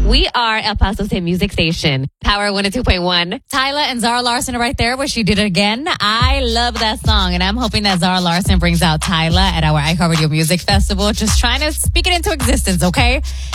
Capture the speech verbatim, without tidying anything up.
We are El Paso's hit music station, Power one oh two point one. Tyla and Zara Larsson are right there where she did it again. I love that song, and I'm hoping that Zara Larsson brings out Tyla at our iHeartRadio Music Festival. Just trying to speak it into existence, okay?